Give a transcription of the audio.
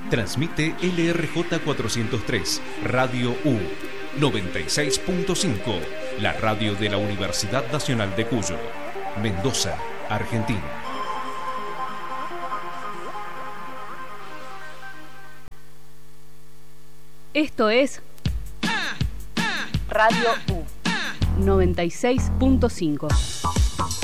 Transmite LRJ 403, Radio U, 96.5, la radio de la Universidad Nacional de Cuyo, Mendoza, Argentina. Esto es Radio U, 96.5.